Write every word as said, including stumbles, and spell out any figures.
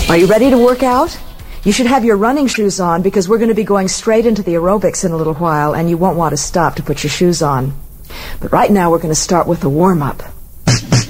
Are you ready to work out? You should have your running shoes on because we're going to be going straight into the aerobics in a little while, and you won't want to stop to put your shoes on. But right now we're going to start with a warm-up.